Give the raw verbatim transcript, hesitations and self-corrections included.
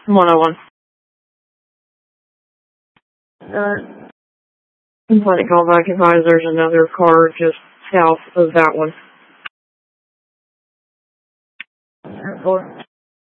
one oh one. Uh, I'm going to call back advise there's another car just south of that one. Airport.